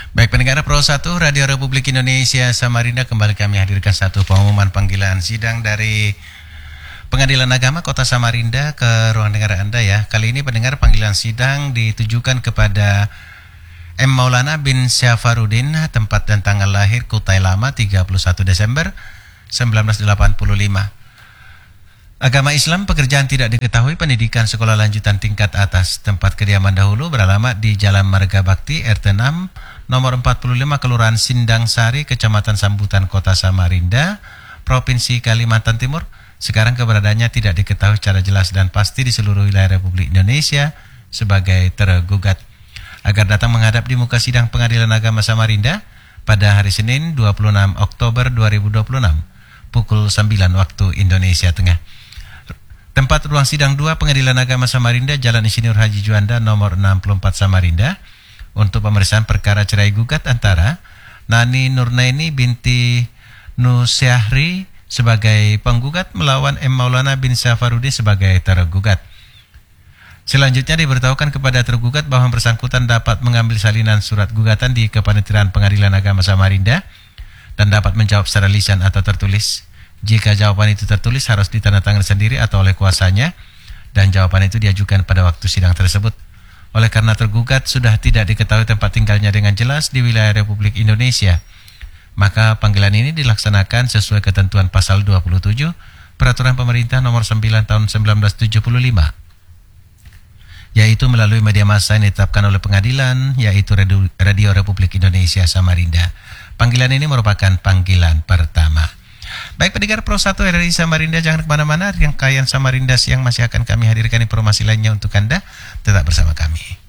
Baik pendengar Pro 1 Radio Republik Indonesia Samarinda, kembali kami hadirkan satu pengumuman panggilan sidang dari Pengadilan Agama Kota Samarinda ke ruang dengar Anda ya. Kali ini pendengar panggilan sidang ditujukan kepada M. Maulana bin Syafarudin, tempat dan tanggal lahir Kutai Lama 31 Desember 1985. Agama Islam, pekerjaan tidak diketahui, pendidikan sekolah lanjutan tingkat atas. Tempat kediaman dahulu beralamat di Jalan Marga Bakti, RT 6, nomor 45, Kelurahan Sindang Sari, Kecamatan Sambutan, Kota Samarinda, Provinsi Kalimantan Timur. Sekarang keberadaannya tidak diketahui secara jelas dan pasti di seluruh wilayah Republik Indonesia sebagai tergugat. Agar datang menghadap di muka sidang Pengadilan Agama Samarinda pada hari Senin 26 Oktober 2026 pukul 9 waktu Indonesia Tengah. Tempat ruang sidang 2 Pengadilan Agama Samarinda, Jalan Insinyur Haji Juanda nomor 64 Samarinda, untuk pemeriksaan perkara cerai gugat antara Nani Nurnaini binti Nusyahri sebagai penggugat melawan M. Maulana bin Syafarudin sebagai tergugat. Selanjutnya diberitahukan kepada tergugat bahwa bersangkutan dapat mengambil salinan surat gugatan di Kepanitiaan Pengadilan Agama Samarinda dan dapat menjawab secara lisan atau tertulis. Jika jawaban itu tertulis harus ditandatangani sendiri atau oleh kuasanya dan jawaban itu diajukan pada waktu sidang tersebut. Oleh karena tergugat sudah tidak diketahui tempat tinggalnya dengan jelas di wilayah Republik Indonesia, maka panggilan ini dilaksanakan sesuai ketentuan pasal 27 Peraturan Pemerintah nomor 9 tahun 1975, yaitu melalui media massa yang ditetapkan oleh pengadilan, yaitu Radio Republik Indonesia Samarinda. Panggilan ini merupakan panggilan pertama. Baik pendengar Pro 1 RRI Samarinda, jangan kemana-mana, rangkaian Samarinda Siang masih akan kami hadirkan informasi lainnya untuk Anda. Tetap bersama kami.